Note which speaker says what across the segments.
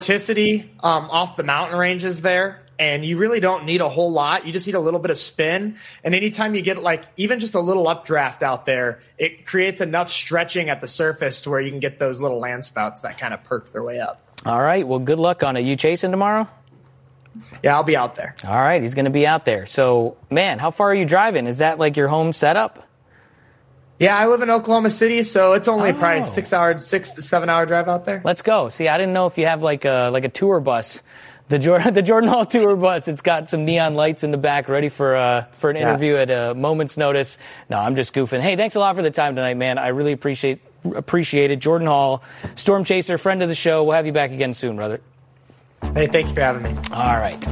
Speaker 1: off the mountain ranges there, and you really don't need a whole lot. You just need a little bit of spin, and anytime you get like even just a little updraft out there, it creates enough stretching at the surface to where you can get those little land spouts that kind of perk their way up.
Speaker 2: All right, well, good luck on it. You chasing tomorrow?
Speaker 1: Yeah, I'll be out there.
Speaker 2: All right, he's going to be out there. So, man, how far are you driving? Is that like your home setup?
Speaker 1: Yeah, I live in Oklahoma City, so it's only probably 6 to 7 hour drive out there.
Speaker 2: Let's go. See, I didn't know if you have like a tour bus, the Jordan Hall tour bus. It's got some neon lights in the back, ready for an interview at a moment's notice. No, I'm just goofing. Hey, thanks a lot for the time tonight, man. I really appreciate it. Jordan Hall, Storm Chaser, friend of the show. We'll have you back again soon, brother.
Speaker 1: Hey, thank you for having me.
Speaker 2: All right.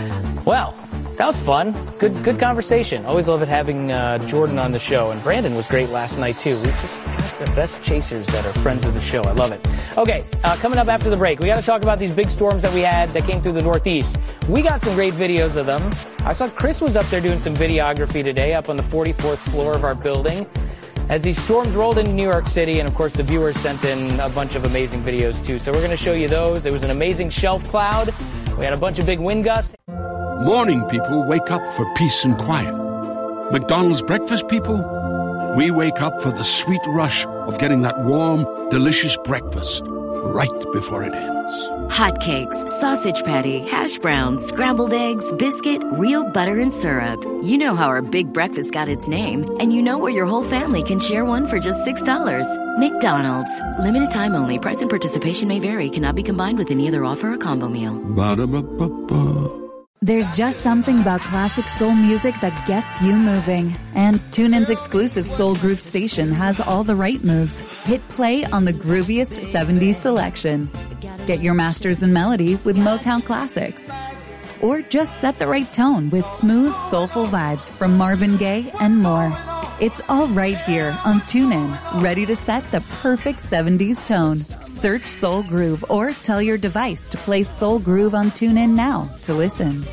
Speaker 2: Well, that was fun. Good conversation. Always love it having Jordan on the show. And Brandon was great last night, too. We just got the best chasers that are friends of the show. I love it. Okay, coming up after the break, we got to talk about these big storms that we had that came through the Northeast. We got some great videos of them. I saw Chris was up there doing some videography today up on the 44th floor of our building as these storms rolled into New York City. And, of course, the viewers sent in a bunch of amazing videos, too. So we're going to show you those. There was an amazing shelf cloud. We had a bunch of big wind gusts.
Speaker 3: Morning people wake up for peace and quiet. McDonald's breakfast people, we wake up for the sweet rush of getting that warm, delicious breakfast right before it ends.
Speaker 4: Hotcakes, sausage patty, hash browns, scrambled eggs, biscuit, real butter and syrup. You know how our big breakfast got its name, and you know where your whole family can share one for just $6. McDonald's. Limited time only. Price and participation may vary. Cannot be combined with any other offer or combo meal.
Speaker 3: Ba-da-ba-ba-ba.
Speaker 5: There's just something about classic soul music that gets you moving. And TuneIn's exclusive Soul Groove station has all the right moves. Hit play on the grooviest 70s selection. Get your masters in melody with Motown classics. Or just set the right tone with smooth, soulful vibes from Marvin Gaye and more. It's all right here on TuneIn, ready to set the perfect 70s tone. Search Soul Groove or tell your device to play Soul Groove on TuneIn now to listen.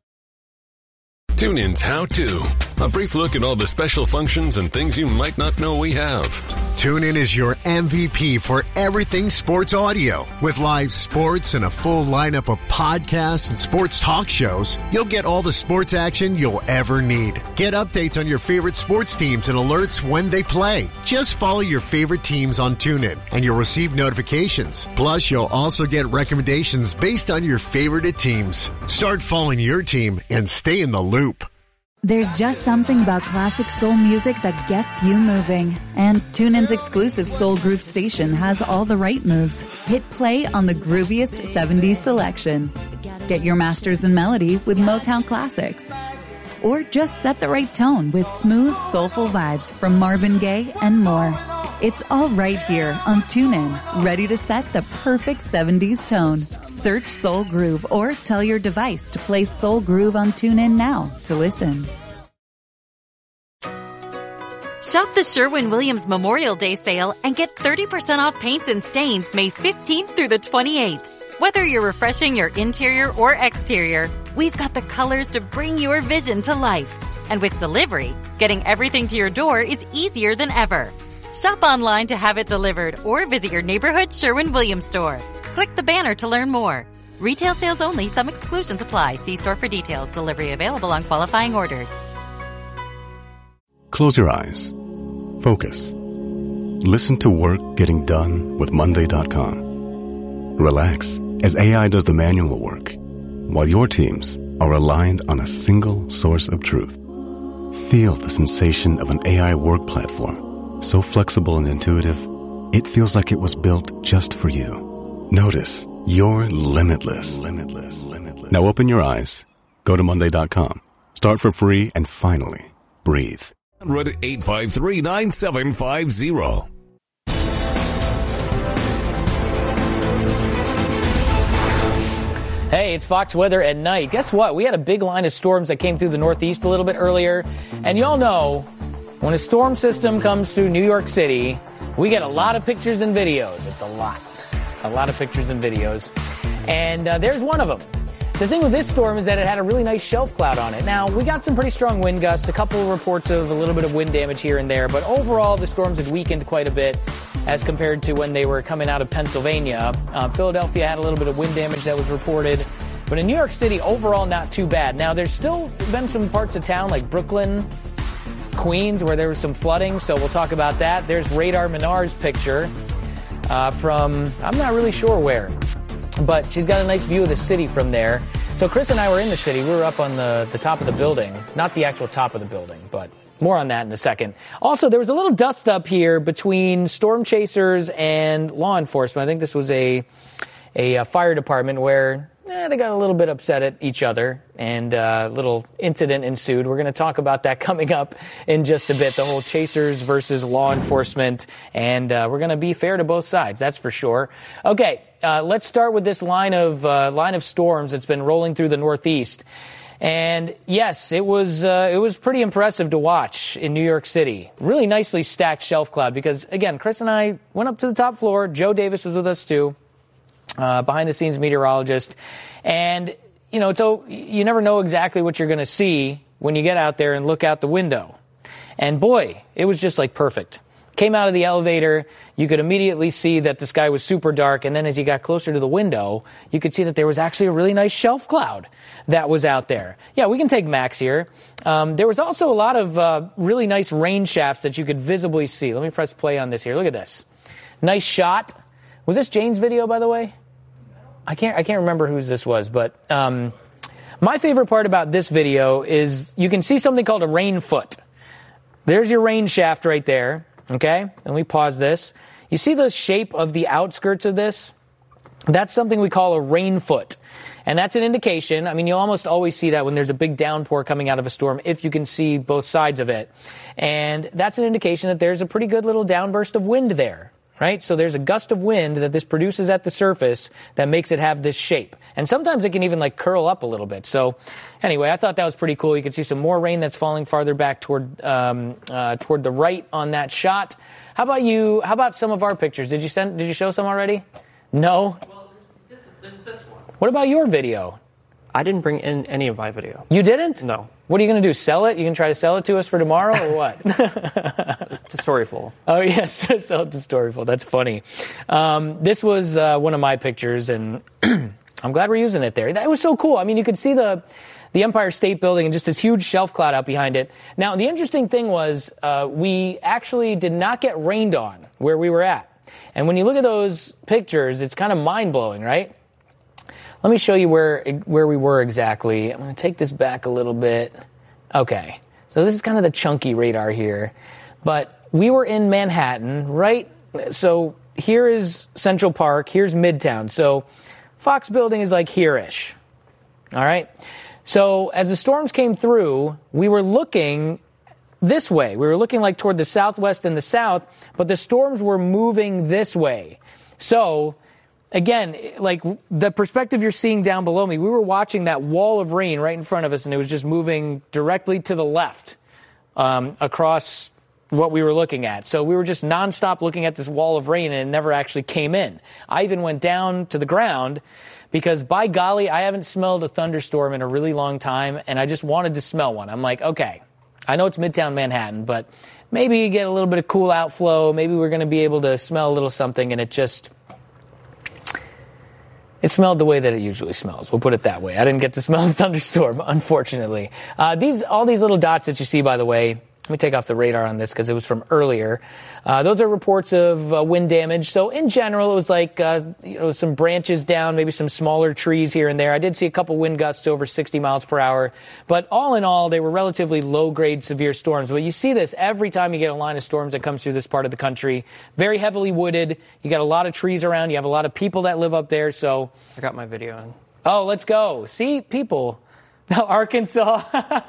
Speaker 6: TuneIn's How To. A brief look at all the special functions and things you might not know we have.
Speaker 7: TuneIn is your MVP for everything sports audio. With live sports and a full lineup of podcasts and sports talk shows, you'll get all the sports action you'll ever need. Get updates on your favorite sports teams and alerts when they play. Just follow your favorite teams on TuneIn and you'll receive notifications. Plus, you'll also get recommendations based on your favorite teams. Start following your team and stay in the loop.
Speaker 5: There's just something about classic soul music that gets you moving. And TuneIn's exclusive Soul Groove station has all the right moves. Hit play on the grooviest 70s selection. Get your masters in melody with Motown classics. Or just set the right tone with smooth, soulful vibes from Marvin Gaye and more. It's all right here on TuneIn, ready to set the perfect 70s tone. Search Soul Groove or tell your device to play Soul Groove on TuneIn now to listen.
Speaker 8: Shop the Sherwin-Williams Memorial Day sale and get 30% off paints and stains May 15th through the 28th. Whether you're refreshing your interior or exterior, we've got the colors to bring your vision to life. And with delivery, getting everything to your door is easier than ever. Shop online to have it delivered or visit your neighborhood Sherwin-Williams store. Click the banner to learn more. Retail sales only. Some exclusions apply. See store for details. Delivery available on qualifying orders.
Speaker 9: Close your eyes. Focus. Listen to work getting done with Monday.com. Relax as AI does the manual work, while your teams are aligned on a single source of truth. Feel the sensation of an AI work platform. So flexible and intuitive, it feels like it was built just for you. Notice you're limitless. Now open your eyes, go to Monday.com, start for free, and finally, breathe.
Speaker 6: 853-9750.
Speaker 2: Hey, it's Fox Weather at night. Guess what? We had a big line of storms that came through the Northeast a little bit earlier. And y'all know, when a storm system comes through New York City, we get a lot of pictures and videos. It's a lot of pictures and videos. And there's one of them. the thing with this storm is that it had a really nice shelf cloud on it. Now, we got some pretty strong wind gusts, a couple of reports of a little bit of wind damage here and there, but overall the storms had weakened quite a bit as compared to when they were coming out of Pennsylvania. Philadelphia had a little bit of wind damage that was reported, but in New York City, overall not too bad. Now, there's still been some parts of town like Brooklyn, Queens, where there was some flooding, so we'll talk about that. There's Radar Menar's picture from, I'm not really sure where, but she's got a nice view of the city from there. So Chris and I were in the city. We were up on the top of the building, not the actual top of the building, but more on that in a second. Also, there was a little dust up here between storm chasers and law enforcement. I think this was a fire department where they got a little bit upset at each other, and a little incident ensued. We're going to talk about that coming up in just a bit, the whole chasers versus law enforcement, and we're going to be fair to both sides, that's for sure. Okay, let's start with this line of storms that's been rolling through the Northeast. And yes, it was pretty impressive to watch in New York City. Really nicely stacked shelf cloud because, again, Chris and I went up to the top floor. Joe Davis was with us too. Behind-the-scenes meteorologist. And, so you never know exactly what you're going to see when you get out there and look out the window. And boy, it was just like perfect. Came out of the elevator, you could immediately see that the sky was super dark, and then as you got closer to the window, you could see that there was actually a really nice shelf cloud that was out there. Yeah, we can take Max here. There was also a lot of really nice rain shafts that you could visibly see. Let me press play on this here. Look at this. Nice shot. Was this Jane's video, by the way? I can't remember whose this was, but my favorite part about this video is you can see something called a rain foot. There's your rain shaft right there, okay? And we pause this. You see the shape of the outskirts of this? That's something we call a rain foot. And that's an indication. I mean, you'll almost always see that when there's a big downpour coming out of a storm, if you can see both sides of it. And that's an indication that there's a pretty good little downburst of wind there. Right? So there's a gust of wind that this produces at the surface that makes it have this shape. And sometimes it can even like curl up a little bit. So anyway, I thought that was pretty cool. You can see some more rain that's falling farther back toward the right on that shot. How about some of our pictures? Did you show some already? No?
Speaker 10: Well, there's this one.
Speaker 2: What about your video?
Speaker 10: I didn't bring in any of my video.
Speaker 2: You didn't?
Speaker 10: No.
Speaker 2: What are you going to do? Sell it? You can try to sell it to us for tomorrow or what?
Speaker 10: To Storyful.
Speaker 2: Oh, yes. Sell it to Storyful. That's funny. This was one of my pictures, and I'm glad we're using it there. That was so cool. I mean, you could see the Empire State Building and just this huge shelf cloud out behind it. Now, the interesting thing was we actually did not get rained on where we were at. And when you look at those pictures, it's kind of mind-blowing, right? Let me show you where we were exactly. I'm going to take this back a little bit. Okay. So this is kind of the chunky radar here. But we were in Manhattan, right? So here is Central Park. Here's Midtown. So Fox Building is like here-ish. All right? So as the storms came through, we were looking this way. We were looking like toward the southwest and the south, but the storms were moving this way. So again, like the perspective you're seeing down below me, we were watching that wall of rain right in front of us, and it was just moving directly to the left across what we were looking at. So we were just nonstop looking at this wall of rain, and it never actually came in. I even went down to the ground because, by golly, I haven't smelled a thunderstorm in a really long time, and I just wanted to smell one. I'm like, okay, I know it's Midtown Manhattan, but maybe you get a little bit of cool outflow. Maybe we're going to be able to smell a little something, and it smelled the way that it usually smells. We'll put it that way. I didn't get to smell the thunderstorm, unfortunately. All these little dots that you see, by the way, let me take off the radar on this because it was from earlier. Those are reports of wind damage. So in general, it was like some branches down, maybe some smaller trees here and there. I did see a couple wind gusts over 60 miles per hour. But all in all, they were relatively low-grade severe storms. But you see this every time you get a line of storms that comes through this part of the country. Very heavily wooded. You got a lot of trees around. You have a lot of people that live up there. So
Speaker 10: I got my video in.
Speaker 2: Oh, let's go. See, people. Now, Arkansas.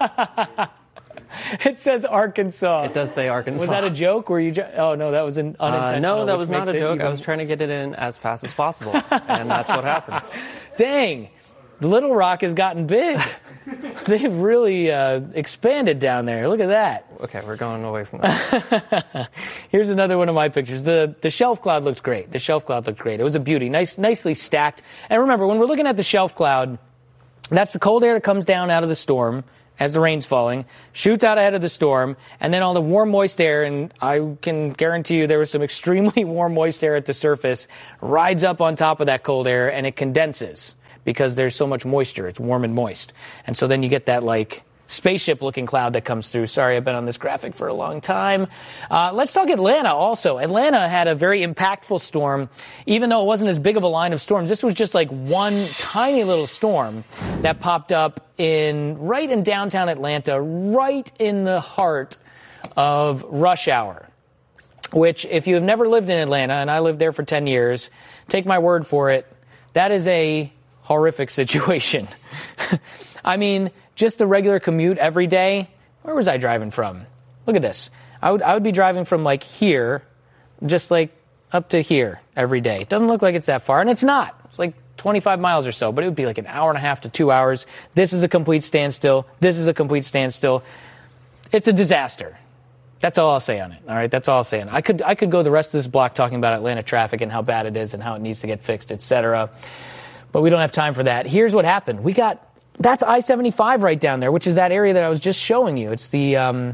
Speaker 2: It says Arkansas.
Speaker 10: It does say Arkansas.
Speaker 2: Was that a joke? Were you? Oh no, that was an unintentional.
Speaker 10: No, that was not a joke. I was trying to get it in as fast as possible, and that's what happens.
Speaker 2: Dang, Little Rock has gotten big. They've really expanded down there. Look at that.
Speaker 10: Okay, we're going away from that.
Speaker 2: Here's another one of my pictures. The shelf cloud looked great. The shelf cloud looked great. It was a beauty, nicely stacked. And remember, when we're looking at the shelf cloud, That's the cold air that comes down out of the storm as the rain's falling, shoots out ahead of the storm, and then all the warm, moist air, and I can guarantee you there was some extremely warm, moist air at the surface, rides up on top of that cold air, and it condenses because there's so much moisture. It's warm and moist. And so then you get that, like, spaceship-looking cloud that comes through. Sorry, I've been on this graphic for a long time. Let's talk Atlanta also. Atlanta had a very impactful storm, even though it wasn't as big of a line of storms. This was just like one tiny little storm that popped up right in downtown Atlanta, right in the heart of rush hour, which if you have never lived in Atlanta, and I lived there for 10 years, take my word for it, that is a horrific situation. I mean, just the regular commute every day. Where was I driving from? Look at this. I would be driving from like here, just like up to here every day. It doesn't look like it's that far, and it's not. It's like 25 miles or so, but it would be like an hour and a half to 2 hours. This is a complete standstill. This is a complete standstill. It's a disaster. That's all I'll say on it. All right, that's all I'll say on it. I could go the rest of this block talking about Atlanta traffic and how bad it is and how it needs to get fixed, etc. But we don't have time for that. Here's what happened. That's I-75 right down there, which is that area that I was just showing you. It's the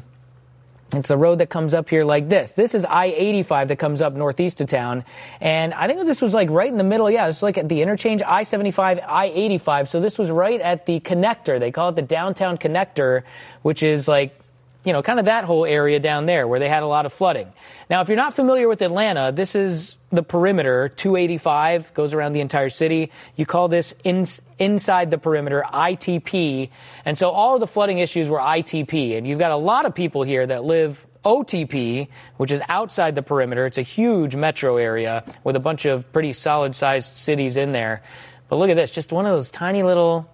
Speaker 2: road that comes up here like this. This is I-85 that comes up northeast of town. And I think this was like right in the middle. Yeah, it's like at the interchange, I-75, I-85. So this was right at the connector. They call it the downtown connector, which is like, kind of that whole area down there where they had a lot of flooding. Now, if you're not familiar with Atlanta, this is the perimeter. 285 goes around the entire city. You call this inside the perimeter, ITP. And so all of the flooding issues were ITP. And you've got a lot of people here that live OTP, which is outside the perimeter. It's a huge metro area with a bunch of pretty solid-sized cities in there. But look at this, just one of those a tiny little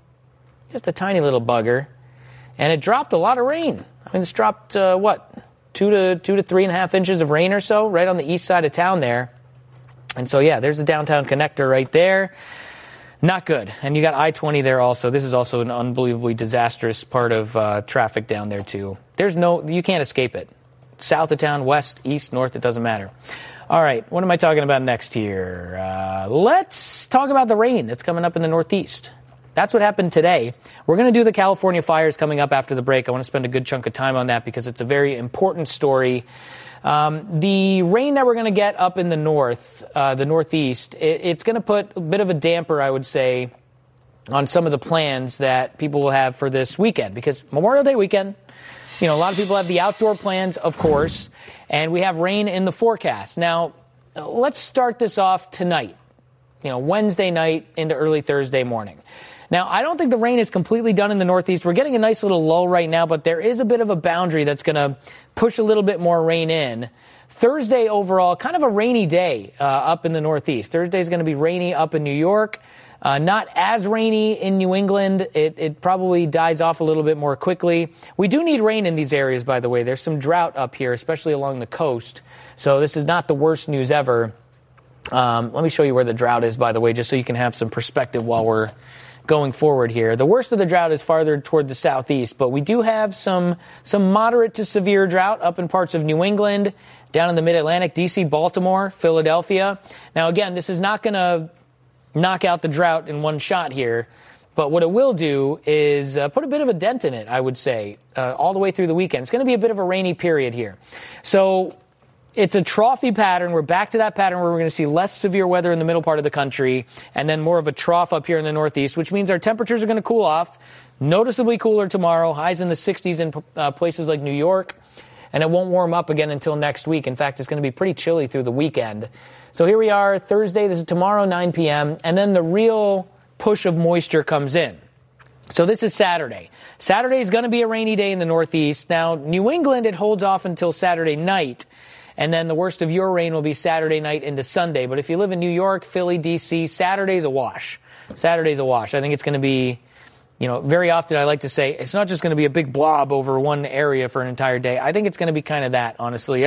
Speaker 2: bugger. And it dropped a lot of rain. I mean, it's dropped, 2 to 3.5 inches of rain or so right on the east side of town there. And so, yeah, there's the downtown connector right there. Not good. And you got I-20 there also. This is also an unbelievably disastrous part of traffic down there, too. You can't escape it. South of town, west, east, north, it doesn't matter. All right, what am I talking about next here? Let's talk about the rain that's coming up in the Northeast. That's what happened today. We're going to do the California fires coming up after the break. I want to spend a good chunk of time on that because it's a very important story. The rain that we're going to get up in the north, the Northeast, it's going to put a bit of a damper, I would say, on some of the plans that people will have for this weekend. Because Memorial Day weekend, a lot of people have the outdoor plans, of course, and we have rain in the forecast. Now, let's start this off tonight, Wednesday night into early Thursday morning. Now, I don't think the rain is completely done in the Northeast. We're getting a nice little lull right now, but there is a bit of a boundary that's going to push a little bit more rain in. Thursday overall, kind of a rainy day up in the Northeast. Thursday is going to be rainy up in New York. Not as rainy in New England. It probably dies off a little bit more quickly. We do need rain in these areas, by the way. There's some drought up here, especially along the coast. So this is not the worst news ever. Let me show you where the drought is, by the way, just so you can have some perspective while we're going forward here. The worst of the drought is farther toward the southeast, but we do have some moderate to severe drought up in parts of New England, down in the mid-Atlantic, D.C., Baltimore, Philadelphia. Now, again, this is not going to knock out the drought in one shot here, but what it will do is put a bit of a dent in it, I would say, all the way through the weekend. It's going to be a bit of a rainy period here. So it's a trophy pattern. We're back to that pattern where we're going to see less severe weather in the middle part of the country and then more of a trough up here in the Northeast, which means our temperatures are going to cool off. Noticeably cooler tomorrow, highs in the 60s in places like New York, and it won't warm up again until next week. In fact, it's going to be pretty chilly through the weekend. So here we are, Thursday. This is tomorrow, 9 p.m., and then the real push of moisture comes in. So this is Saturday. Saturday is going to be a rainy day in the Northeast. Now, New England, it holds off until Saturday night. And then the worst of your rain will be Saturday night into Sunday. But if you live in New York, Philly, D.C., Saturday's a wash. Saturday's a wash. I think it's going to be, very often I like to say it's not just going to be a big blob over one area for an entire day. I think it's going to be kind of that, honestly,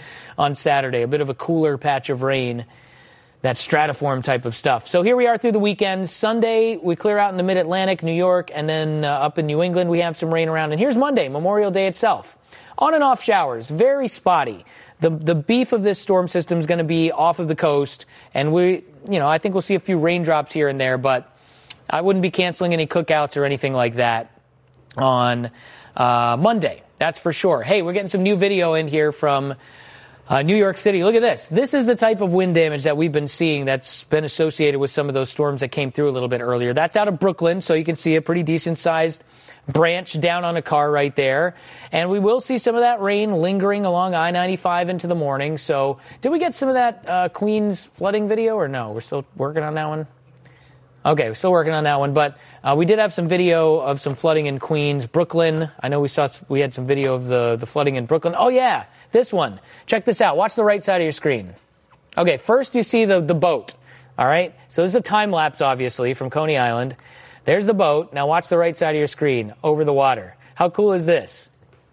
Speaker 2: on Saturday. A bit of a cooler patch of rain, that stratiform type of stuff. So here we are through the weekend. Sunday, we clear out in the mid-Atlantic, New York, and then up in New England, we have some rain around. And here's Monday, Memorial Day itself. On and off showers, very spotty. The beef of this storm system is going to be off of the coast, and I think we'll see a few raindrops here and there, but I wouldn't be canceling any cookouts or anything like that on Monday. That's for sure. Hey, we're getting some new video in here from New York City. Look at this. This is the type of wind damage that we've been seeing that's been associated with some of those storms that came through a little bit earlier. That's out of Brooklyn, so you can see a pretty decent-sized branch down on a car right there. And we will see some of that rain lingering along I-95 into the morning. So did we get some of that Queens flooding video or no? We're still working on that one? Okay, we're still working on that one, but we did have some video of some flooding in Queens, Brooklyn. I know we had some video of the flooding in Brooklyn. Oh yeah, this one. Check this out. Watch the right side of your screen. Okay, first you see the boat. All right, so this is a time lapse, obviously, from Coney Island. There's the boat. Now watch the right side of your screen over the water. How cool is this?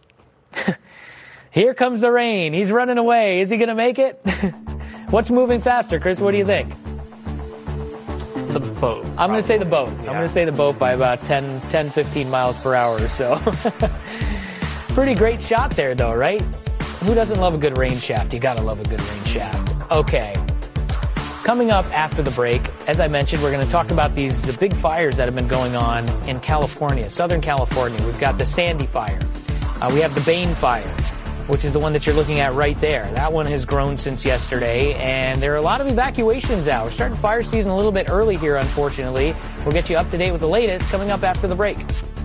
Speaker 2: Here comes the rain. He's running away. Is he going to make it? What's moving faster, Chris? What do you think?
Speaker 10: The boat.
Speaker 2: I'm going to say the boat. Yeah. I'm going to say the boat by about 10, 15 miles per hour or so. Pretty great shot there, though, right? Who doesn't love a good rain shaft? You got to love a good rain shaft. Okay. Coming up after the break, as I mentioned, we're going to talk about the big fires that have been going on in California, Southern California. We've got the Sandy fire. We have the Bane fire, which is the one that you're looking at right there. That one has grown since yesterday, and there are a lot of evacuations out. We're starting fire season a little bit early here, unfortunately. We'll get you up to date with the latest coming up after the break.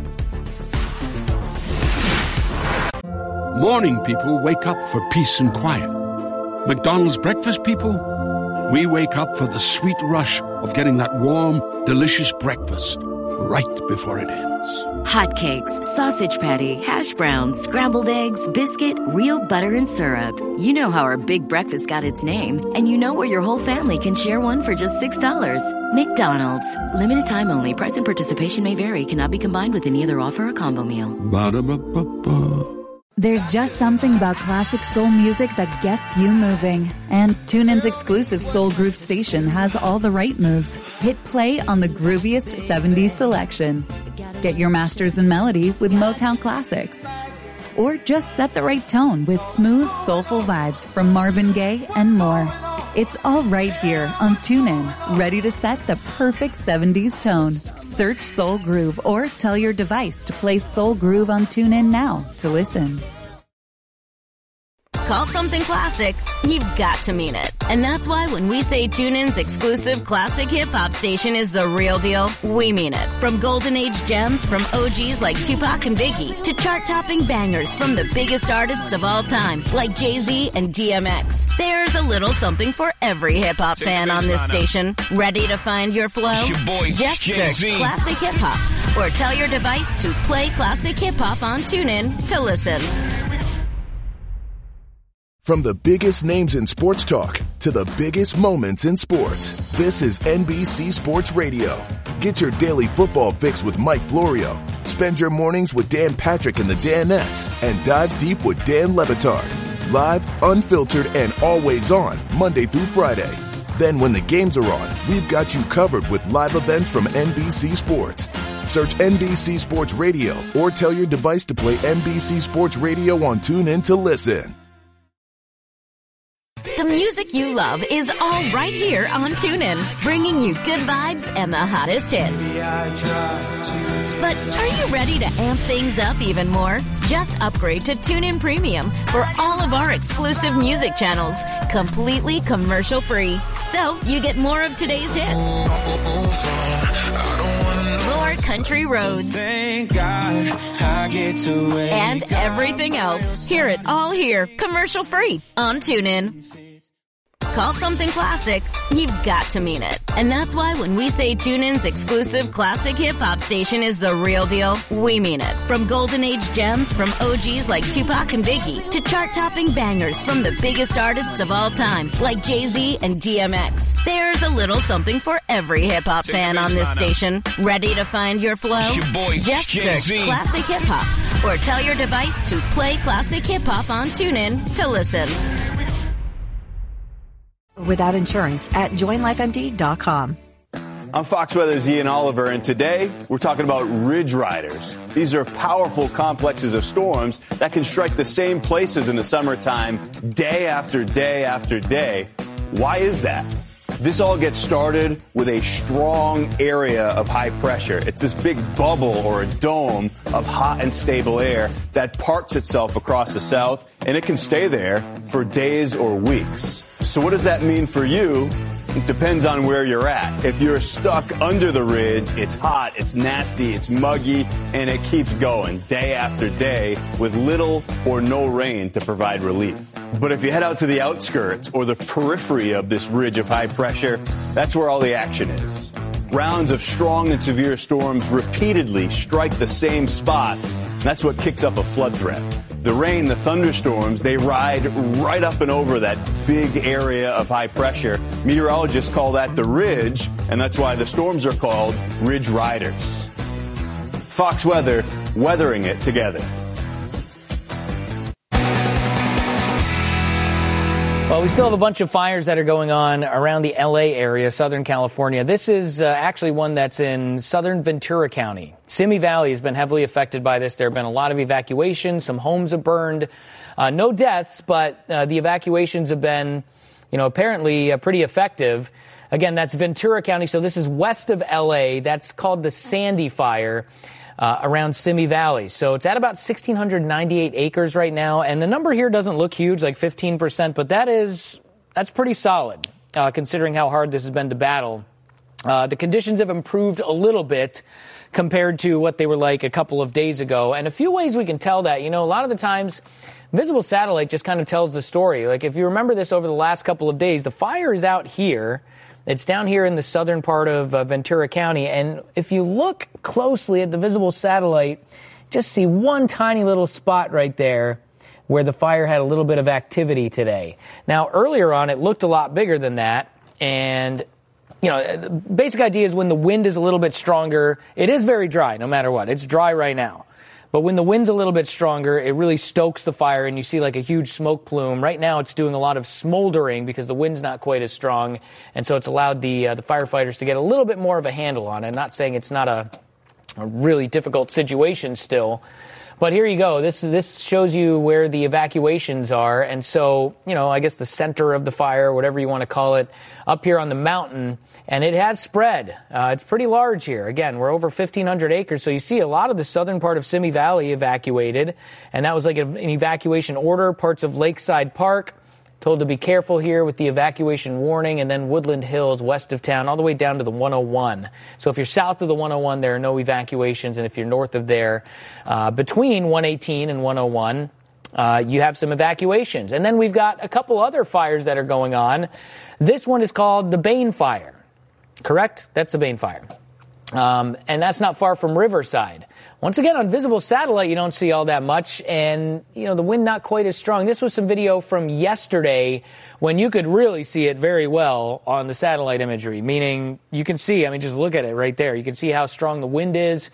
Speaker 3: Morning people wake up for peace and quiet. McDonald's breakfast people, we wake up for the sweet rush of getting that warm, delicious breakfast right before it ends.
Speaker 4: Hotcakes, sausage patty, hash browns, scrambled eggs, biscuit, real butter and syrup. You know how our big breakfast got its name, and you know where your whole family can share one for just $6. McDonald's. Limited time only. Price and participation may vary. Cannot be combined with any other offer or combo meal.
Speaker 3: Ba-da-ba-ba-ba.
Speaker 5: There's just something about classic soul music that gets you moving. And TuneIn's exclusive Soul Groove station has all the right moves. Hit play on the grooviest 70s selection. Get your masters in melody with Motown classics. Or just set the right tone with smooth, soulful vibes from Marvin Gaye and more. It's all right here on TuneIn, ready to set the perfect 70s tone. Search Soul Groove or tell your device to play Soul Groove on TuneIn now to listen.
Speaker 4: Call something classic, you've got to mean it. And that's why when we say TuneIn's exclusive classic hip-hop station is the real deal, we mean it. From golden age gems from OGs like Tupac and Biggie to chart-topping bangers from the biggest artists of all time like Jay-Z and DMX. There's a little something for every hip-hop fan on this station. Ready to find your flow? Just search Classic Hip-Hop or tell your device to play Classic Hip-Hop on TuneIn to listen.
Speaker 11: From the biggest names in sports talk to the biggest moments in sports, this is NBC Sports Radio. Get your daily football fix with Mike Florio. Spend your mornings with Dan Patrick and the Danettes and dive deep with Dan Le Batard. Live, unfiltered, and always on Monday through Friday. Then when the games are on, we've got you covered with live events from NBC Sports. Search NBC Sports Radio or tell your device to play NBC Sports Radio on TuneIn to listen.
Speaker 4: The music you love is all right here on TuneIn, bringing you good vibes and the hottest hits. But are you ready to amp things up even more? Just upgrade to TuneIn Premium for all of our exclusive music channels, completely commercial-free. So you get more of today's hits. More country roads. Thank God I get to and everything else. Hear it all here, commercial-free on TuneIn. Call something classic, you've got to mean it. And that's why when we say TuneIn's exclusive classic hip-hop station is the real deal, we mean it. From golden age gems from OGs like Tupac and Biggie to chart-topping bangers from the biggest artists of all time like Jay-Z and DMX. There's a little something for every hip-hop fan on this station. Ready to find your flow? Just search Classic Hip-Hop or tell your device to play Classic Hip-Hop on TuneIn to listen.
Speaker 12: Without insurance at joinlifemd.com.
Speaker 13: I'm Fox Weather's Ian Oliver, and today we're talking about ridge riders. These are powerful complexes of storms that can strike the same places in the summertime day after day after day. Why is that? This all gets started with a strong area of high pressure. It's this big bubble or a dome of hot and stable air that parks itself across the south, and it can stay there for days or weeks. So what does that mean for you? It depends on where you're at. If you're stuck under the ridge, it's hot, it's nasty, it's muggy, and it keeps going day after day with little or no rain to provide relief. But if you head out to the outskirts or the periphery of this ridge of high pressure, that's where all the action is. Rounds of strong and severe storms repeatedly strike the same spots. That's what kicks up a flood threat. The rain, the thunderstorms, they ride right up and over that big area of high pressure. Meteorologists call that the ridge, and that's why the storms are called ridge riders. Fox Weather, weathering it together.
Speaker 2: Well, we still have a bunch of fires that are going on around the L.A. area, Southern California. This is actually one that's in southern Ventura County. Simi Valley has been heavily affected by this. There have been a lot of evacuations. Some homes have burned. No deaths, but the evacuations have been, apparently pretty effective. Again, that's Ventura County, so this is west of L.A. That's called the Sandy Fire. Around Simi Valley. So it's at about 1,698 acres right now. And the number here doesn't look huge, like 15%, but that's pretty solid, considering how hard this has been to battle. The conditions have improved a little bit compared to what they were like a couple of days ago. And a few ways we can tell that, a lot of the times visible satellite just kind of tells the story. Like if you remember this over the last couple of days, the fire is out here. It's down here in the southern part of Ventura County, and if you look closely at the visible satellite, just see one tiny little spot right there where the fire had a little bit of activity today. Now, earlier on, it looked a lot bigger than that, and, the basic idea is when the wind is a little bit stronger, it is very dry no matter what. It's dry right now. But when the wind's a little bit stronger, it really stokes the fire, and you see like a huge smoke plume. Right now, it's doing a lot of smoldering because the wind's not quite as strong, and so it's allowed the firefighters to get a little bit more of a handle on it. I'm not saying it's not a really difficult situation still, but here you go. This shows you where the evacuations are, and so, I guess the center of the fire, whatever you want to call it, up here on the mountain. And it has spread. It's pretty large here. Again, we're over 1,500 acres, so you see a lot of the southern part of Simi Valley evacuated, and that was like an evacuation order. Parts of Lakeside Park told to be careful here with the evacuation warning, and then Woodland Hills west of town all the way down to the 101. So if you're south of the 101, there are no evacuations, and if you're north of there, between 118 and 101, you have some evacuations. And then we've got a couple other fires that are going on. This one is called the Bain Fire. Correct? That's the Bain Fire. And that's not far from Riverside. Once again, on visible satellite, you don't see all that much, and, the wind not quite as strong. This was some video from yesterday when you could really see it very well on the satellite imagery, meaning you can see, just look at it right there. You can see how strong the wind is.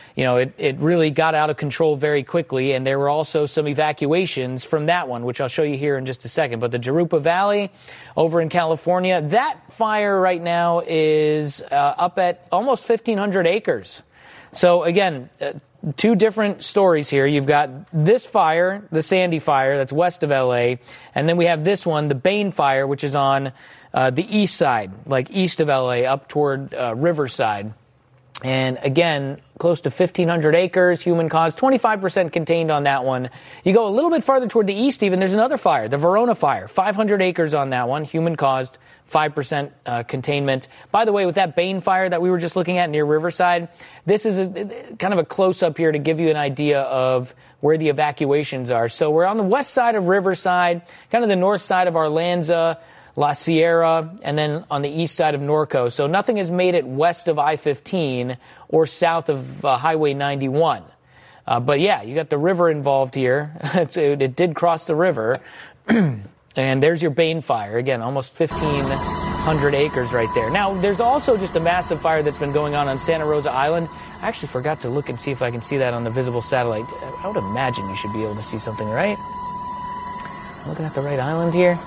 Speaker 2: It really got out of control very quickly, and there were also some evacuations from that one, which I'll show you here in just a second. But the Jurupa Valley over in California, that fire right now is up at almost 1,500 acres. So, again, two different stories here. You've got this fire, the Sandy Fire, that's west of L.A., and then we have this one, the Bain Fire, which is on the east side, like east of L.A., up toward Riverside. And again, close to 1,500 acres, human caused, 25% contained on that one. You go a little bit farther toward the east even, there's another fire, the Verona Fire, 500 acres on that one, human caused, 5% containment. By the way, with that Bain Fire that we were just looking at near Riverside, this is kind of a close-up here to give you an idea of where the evacuations are. So we're on the west side of Riverside, kind of the north side of Arlanza, La Sierra, and then on the east side of Norco. So nothing has made it west of I-15 or south of Highway 91. But yeah, you got the river involved here. It did cross the river. And there's your Bain Fire. Again, almost 1,500 acres right there. Now, there's also just a massive fire that's been going on Santa Rosa Island. I actually forgot to look and see if I can see that on the visible satellite. I would imagine you should be able to see something, right? Looking at the right island here.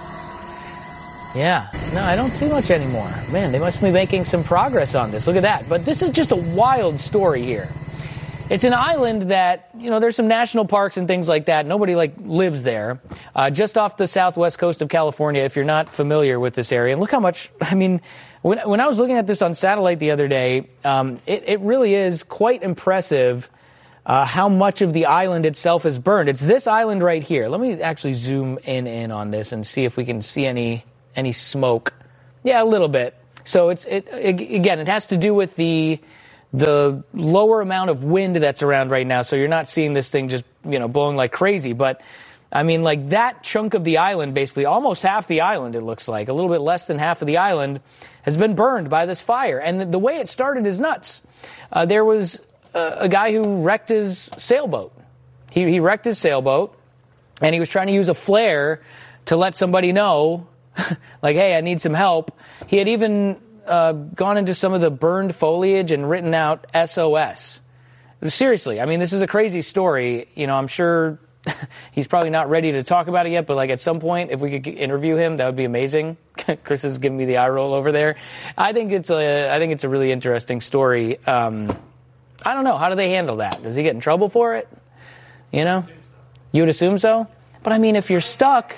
Speaker 2: Yeah, no, I don't see much anymore. Man, they must be making some progress on this. Look at that. But this is just a wild story here. It's an island that, there's some national parks and things like that. Nobody lives there. Just off the southwest coast of California, if you're not familiar with this area. And look how much, when I was looking at this on satellite the other day, it really is quite impressive how much of the island itself is burned. It's this island right here. Let me actually zoom in on this and see if we can see any smoke. Yeah, a little bit. So again, it has to do with the lower amount of wind that's around right now. So you're not seeing this thing just, blowing like crazy. But that chunk of the island, basically almost half the island, it looks like, a little bit less than half of the island has been burned by this fire. And the way it started is nuts. There was a guy who wrecked his sailboat. He wrecked his sailboat, and he was trying to use a flare to let somebody know, hey, I need some help. He had even gone into some of the burned foliage and written out SOS. Seriously, this is a crazy story. I'm sure he's probably not ready to talk about it yet, but at some point, if we could interview him, that would be amazing. Chris is giving me the eye roll over there. I think it's a really interesting story. I don't know. How do they handle that? Does he get in trouble for it? You would assume so. But if you're stuck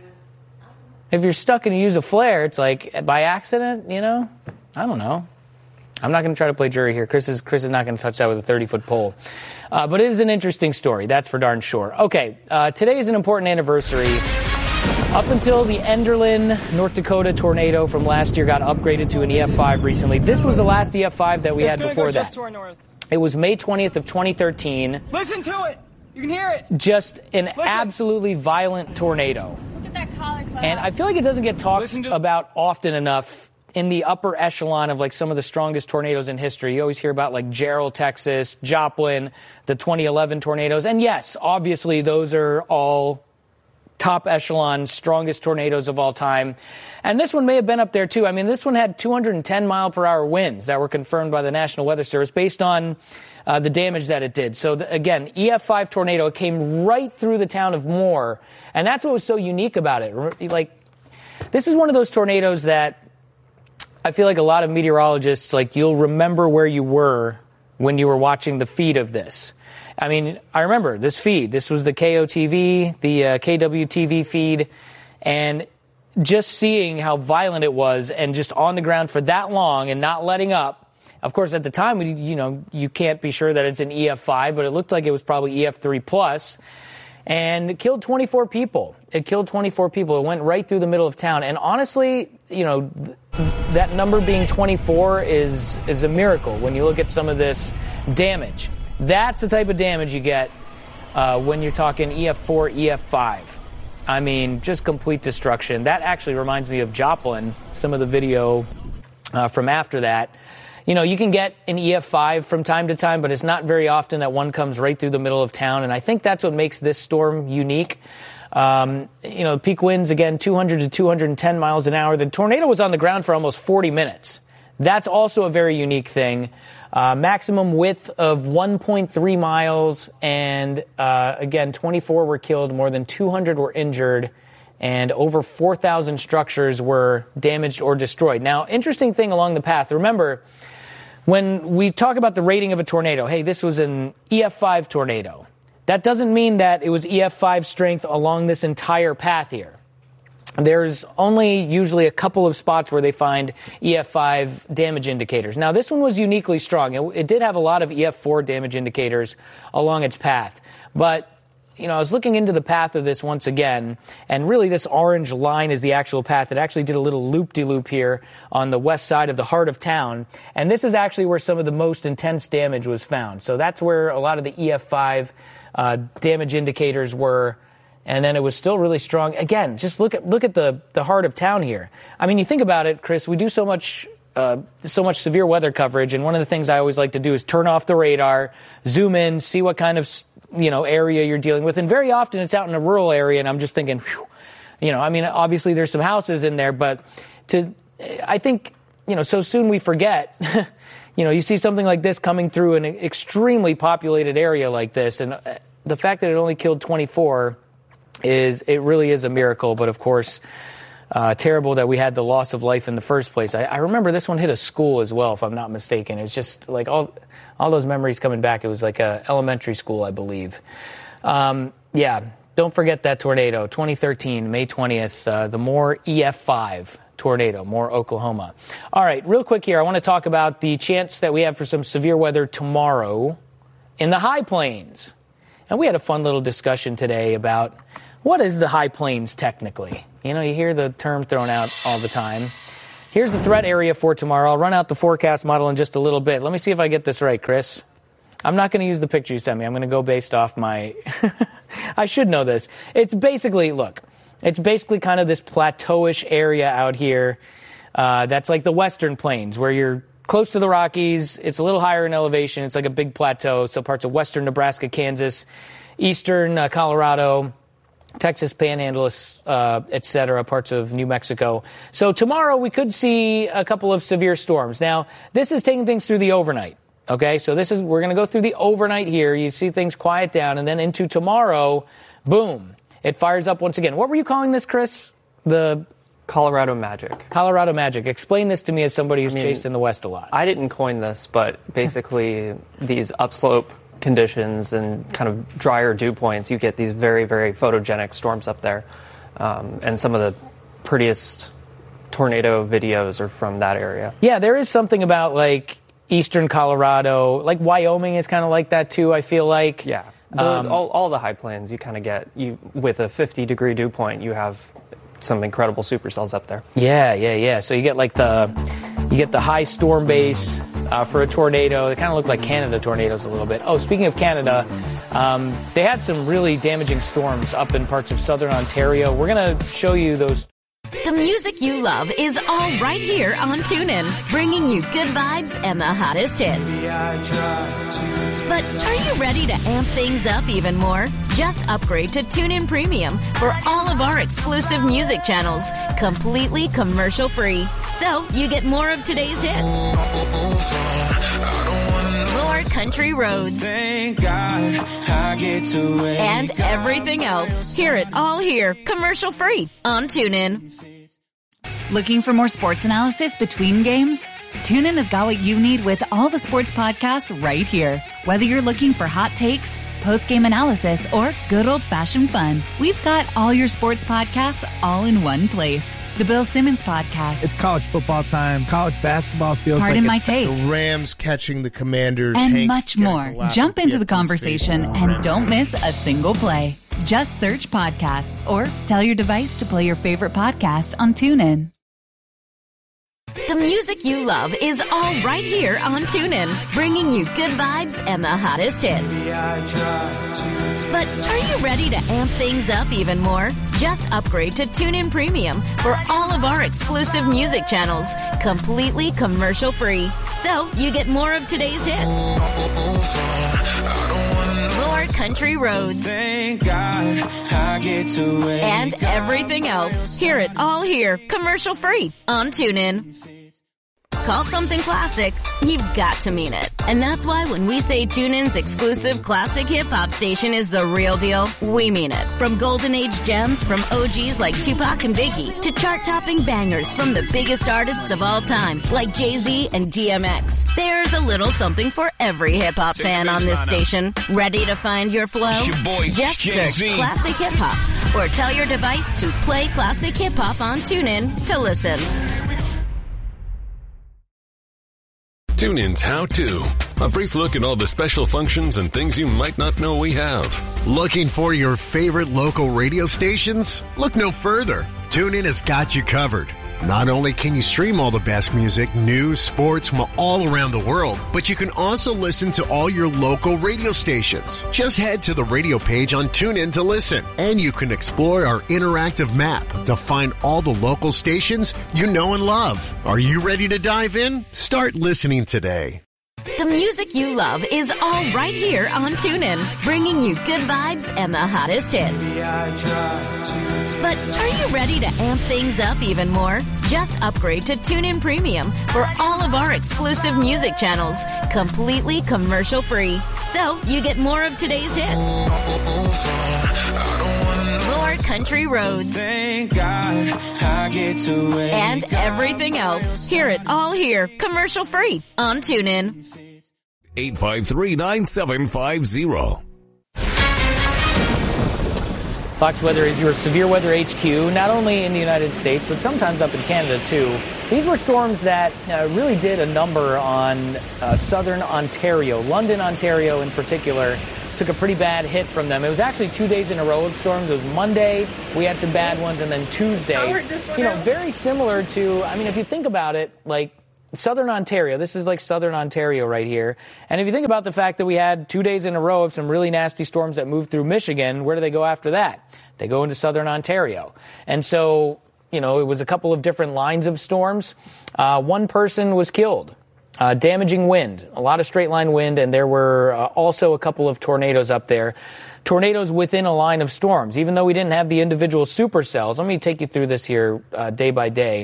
Speaker 2: and you use a flare, it's by accident, I don't know. I'm not going to try to play jury here. Chris is not going to touch that with a 30-foot pole. But it is an interesting story. That's for darn sure. Okay, today is an important anniversary. Up until the Enderlin, North Dakota tornado from last year got upgraded to an EF5 recently. This was the last EF5 that we had before that. It was May 20th of 2013.
Speaker 14: Listen to it. You can hear it.
Speaker 2: Just an absolutely violent tornado.
Speaker 14: Look at that collar cloud.
Speaker 2: And I feel like it doesn't get talked about often enough in the upper echelon of some of the strongest tornadoes in history. You always hear about Jarrell, Texas, Joplin, the 2011 tornadoes. And yes, obviously those are all top echelon, strongest tornadoes of all time. And this one may have been up there too. This one had 210 mile per hour winds that were confirmed by the National Weather Service based on the damage that it did. So again, EF5 tornado came right through the town of Moore. And that's what was so unique about it. This is one of those tornadoes that I feel like a lot of meteorologists, you'll remember where you were when you were watching the feed of this. I remember this feed. This was the KOTV, the KWTV feed, and just seeing how violent it was and just on the ground for that long and not letting up. Of course, at the time, you can't be sure that it's an EF5, but it looked like it was probably EF3 plus. And it killed 24 people. It went right through the middle of town. And honestly, that number being 24 is a miracle when you look at some of this damage. That's the type of damage you get when you're talking EF4, EF5. Just complete destruction. That actually reminds me of Joplin, some of the video from after that. You can get an EF5 from time to time, but it's not very often that one comes right through the middle of town. And I think that's what makes this storm unique. Peak winds, again, 200 to 210 miles an hour. The tornado was on the ground for almost 40 minutes. That's also a very unique thing. Maximum width of 1.3 miles. And, again, 24 were killed, more than 200 were injured, and over 4,000 structures were damaged or destroyed. Now, interesting thing along the path. Remember, when we talk about the rating of a tornado, hey, this was an EF5 tornado. That doesn't mean that it was EF5 strength along this entire path here. There's only usually a couple of spots where they find EF5 damage indicators. Now, this one was uniquely strong. It did have a lot of EF4 damage indicators along its path. But, I was looking into the path of this once again, and really this orange line is the actual path. It actually did a little loop-de-loop here on the west side of the heart of town. And this is actually where some of the most intense damage was found. So that's where a lot of the EF5 damage indicators were. And then it was still really strong. Again, just look at the heart of town here. You think about it, Chris, we do so much severe weather coverage, and one of the things I always like to do is turn off the radar, zoom in, see what kind of area you're dealing with. And very often it's out in a rural area, and I'm just thinking, obviously there's some houses in there, but I think, so soon we forget, you see something like this coming through an extremely populated area like this, and the fact that it only killed 24 it really is a miracle. But of course, terrible that we had the loss of life in the first place. I remember this one hit a school as well, if I'm not mistaken. It's just like all those memories coming back. It was like a elementary school, I believe. Yeah, don't forget that tornado, 2013, May 20th, the Moore EF5 tornado, Moore, Oklahoma. All right, real quick here, I want to talk about the chance that we have for some severe weather tomorrow in the high plains. And we had a fun little discussion today about what is the high plains technically. You know, you hear the term thrown out all the time. Here's the threat area for tomorrow. I'll run out the forecast model in just a little bit. Let me see if I get this right, Chris. I'm not going to use the picture you sent me. I'm going to go based off my... I should know this. It's basically kind of this plateauish area out here that's like the western plains where you're close to the Rockies. It's a little higher in elevation. It's like a big plateau. So parts of western Nebraska, Kansas, eastern Colorado, Texas Panhandle, et cetera, parts of New Mexico. So tomorrow we could see a couple of severe storms. Now, this is taking things through the overnight. Okay, so we're going to go through the overnight here. You see things quiet down, and then into tomorrow, boom, it fires up once again. What were you calling this, Chris? The
Speaker 10: Colorado Magic.
Speaker 2: Colorado Magic. Explain this to me as somebody who's chased in the West a lot.
Speaker 10: I didn't coin this, but basically these upslope conditions and kind of drier dew points, you get these very, very photogenic storms up there. And some of the prettiest tornado videos are from that area.
Speaker 2: Yeah, there is something about like eastern Colorado, like Wyoming is kind of like that too, I feel like.
Speaker 10: Yeah. All the high plains, you kind of get, with a 50-degree dew point, you have some incredible supercells up there.
Speaker 2: Yeah. So you get like the high storm base for a tornado. They kind of look like Canada tornadoes a little bit. Oh, speaking of Canada, they had some really damaging storms up in parts of southern Ontario. We're going to show you those.
Speaker 4: The music you love is all right here on TuneIn, bringing you good vibes and the hottest hits. But are you ready to amp things up even more? Just upgrade to TuneIn Premium for all of our exclusive music channels, completely commercial-free. So you get more of today's hits, more country roads,
Speaker 15: thank God I get to wake
Speaker 4: and everything else. Hear it all here, commercial-free on TuneIn.
Speaker 5: Looking for more sports analysis between games? TuneIn has got what you need with all the sports podcasts right here. Whether you're looking for hot takes, post-game analysis, or good old-fashioned fun, we've got all your sports podcasts all in one place. The Bill Simmons Podcast.
Speaker 16: It's college football time. College basketball feels
Speaker 5: Pardon my take.
Speaker 17: The Rams catching the Commanders.
Speaker 5: And much more. Jump into the conversation and don't miss a single play. Just search podcasts or tell your device to play your favorite podcast on TuneIn.
Speaker 4: The music you love is all right here on TuneIn, bringing you good vibes and the hottest hits. But are you ready to amp things up even more? Just upgrade to TuneIn Premium for all of our exclusive music channels, completely commercial-free. So you get more of today's hits, more country roads,
Speaker 15: thank God I get to wake
Speaker 4: and everything else. Hear it all here, commercial-free on TuneIn. Call something classic, you've got to mean it. And that's why when we say TuneIn's exclusive classic hip-hop station is the real deal, we mean it. From golden age gems from OGs like Tupac and Biggie to chart-topping bangers from the biggest artists of all time like Jay-Z and DMX. There's a little something for every hip-hop fan on this station. Ready to find your flow? Just search Classic Hip-Hop or tell your device to play Classic Hip-Hop on TuneIn to listen.
Speaker 6: TuneIn's How To. A brief look at all the special functions and things you might not know we have.
Speaker 7: Looking for your favorite local radio stations? Look no further. TuneIn has got you covered. Not only can you stream all the best music, news, sports from all around the world, but you can also listen to all your local radio stations. Just head to the radio page on TuneIn to listen, and you can explore our interactive map to find all the local stations you know and love. Are you ready to dive in? Start listening today.
Speaker 4: The music you love is all right here on TuneIn, bringing you good vibes and the hottest hits. But are you ready to amp things up even more? Just upgrade to TuneIn Premium for all of our exclusive music channels, completely commercial-free. So you get more of today's hits,
Speaker 18: your country roads.
Speaker 15: Thank God I get to wake
Speaker 18: And everything else. Hear it all here, commercial free on TuneIn.
Speaker 19: 853-9750.
Speaker 2: Fox Weather is your severe weather HQ, not only in the United States, but sometimes up in Canada, too. These were storms that really did a number on southern Ontario. London, Ontario in particular, took a pretty bad hit from them. It was actually 2 days in a row of storms. It was Monday, we had some bad ones, and then Tuesday. Very similar to, if you think about it, like southern Ontario, this is like southern Ontario right here. And if you think about the fact that we had 2 days in a row of some really nasty storms that moved through Michigan, where do they go after that? They go into southern Ontario. And so, it was a couple of different lines of storms. One person was killed. Damaging wind, a lot of straight line wind, and there were also a couple of tornadoes up there. Tornadoes within a line of storms, even though we didn't have the individual supercells. Let me take you through this here day by day.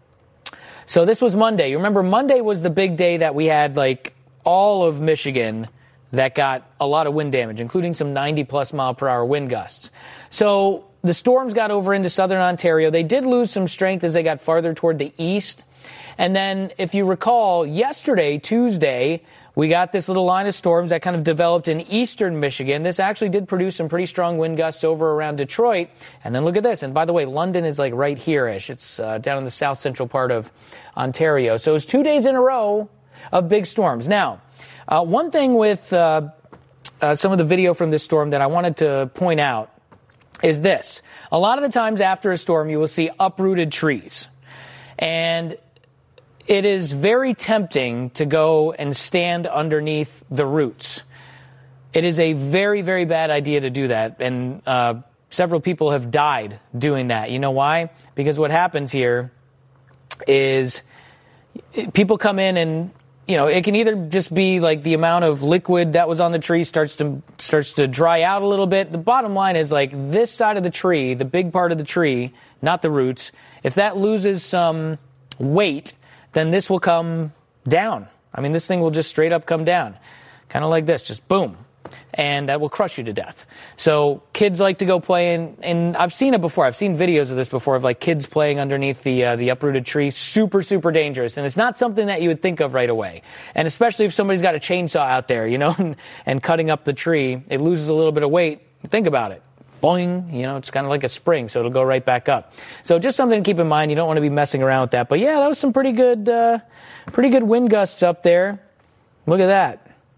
Speaker 2: So this was Monday. You remember Monday was the big day that we had all of Michigan that got a lot of wind damage, including some 90-plus mile-per-hour wind gusts. So the storms got over into southern Ontario. They did lose some strength as they got farther toward the east. And then, if you recall, yesterday, Tuesday, we got this little line of storms that kind of developed in eastern Michigan. This actually did produce some pretty strong wind gusts over around Detroit. And then look at this. And by the way, London is right here-ish. It's down in the south central part of Ontario. So it was 2 days in a row of big storms. Now, one thing with some of the video from this storm that I wanted to point out is this. A lot of the times after a storm, you will see uprooted trees. And it is very tempting to go and stand underneath the roots. It is a very, very bad idea to do that. And several people have died doing that. You know why? Because what happens here is people come in and it can either just be the amount of liquid that was on the tree starts to dry out a little bit. The bottom line is this side of the tree, the big part of the tree, not the roots, if that loses some weight, then this will come down. This thing will just straight up come down. Kind of like this, just boom. And that will crush you to death. So kids like to go play and I've seen it before. I've seen videos of this before of kids playing underneath the uprooted tree. Super, super dangerous. And it's not something that you would think of right away. And especially if somebody's got a chainsaw out there, and cutting up the tree, it loses a little bit of weight. Think about it. Boing, it's kind of like a spring, so it'll go right back up. So just something to keep in mind. You don't want to be messing around with that. But yeah, that was some pretty good wind gusts up there. Look at that.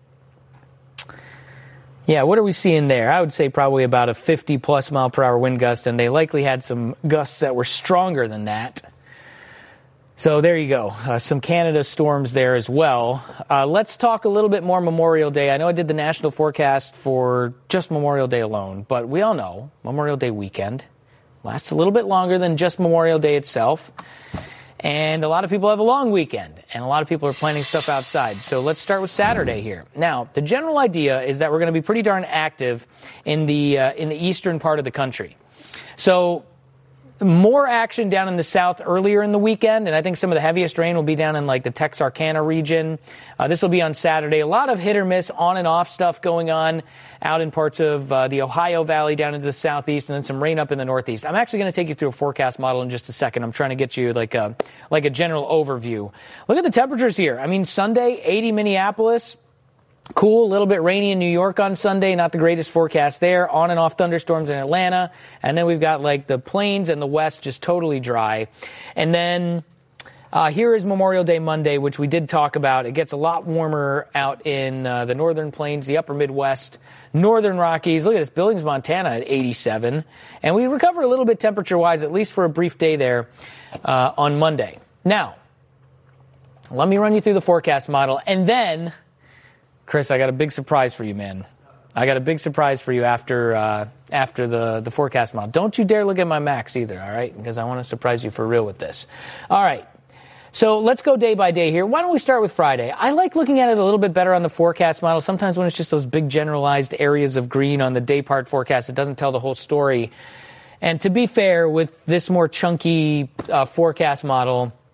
Speaker 2: Yeah, what are we seeing there? I would say probably about a 50-plus mile-per-hour wind gust, and they likely had some gusts that were stronger than that. So there you go. Some Canada storms there as well. Let's talk a little bit more Memorial Day. I know I did the national forecast for just Memorial Day alone, but we all know Memorial Day weekend lasts a little bit longer than just Memorial Day itself. And a lot of people have a long weekend, and a lot of people are planning stuff outside. So let's start with Saturday here. Now, the general idea is that we're going to be pretty darn active in the eastern part of the country. So more action down in the south earlier in the weekend, and I think some of the heaviest rain will be down in the Texarkana region. This will be on Saturday. A lot of hit or miss on and off stuff going on out in parts of the Ohio Valley down into the southeast, and then some rain up in the northeast. I'm actually going to take you through a forecast model in just a second. I'm trying to get you like a general overview. Look at the temperatures here. Sunday, 80 Minneapolis. Cool, a little bit rainy in New York on Sunday, not the greatest forecast there. On and off thunderstorms in Atlanta. And then we've got the plains and the west just totally dry. And then here is Memorial Day Monday, which we did talk about. It gets a lot warmer out in the northern plains, the upper Midwest, northern Rockies. Look at this, Billings, Montana at 87. And we recover a little bit temperature-wise, at least for a brief day there on Monday. Now, let me run you through the forecast model, and then Chris, I got a big surprise for you, man. I got a big surprise for you after the forecast model. Don't you dare look at my Macs either, all right? Because I want to surprise you for real with this. All right. So let's go day by day here. Why don't we start with Friday? I like looking at it a little bit better on the forecast model. Sometimes when it's just those big generalized areas of green on the day part forecast, it doesn't tell the whole story. And to be fair, with this more chunky forecast model,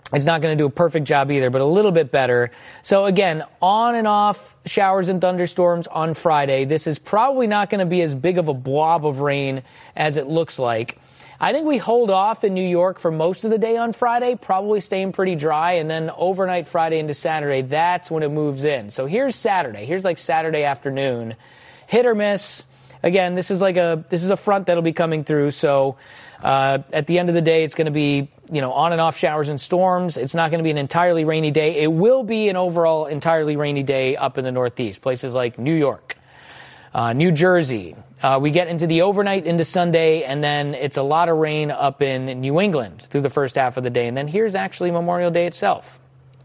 Speaker 2: It's not going to do a perfect job either, but a little bit better. So again, on and off showers and thunderstorms on Friday. This is probably not going to be as big of a blob of rain as it looks like. I think we hold off in New York for most of the day on Friday, probably staying pretty dry, and then overnight Friday into Saturday, that's when it moves in. So here's Saturday. Here's like Saturday afternoon. Hit or miss. Again, this is a front that'll be coming through, so at the end of the day, it's going to be, on and off showers and storms. It's not going to be an entirely rainy day. It will be an overall entirely rainy day up in the Northeast, places like New York, New Jersey. We get into the overnight into Sunday, and then it's a lot of rain up in New England through the first half of the day. And then here's actually Memorial Day itself.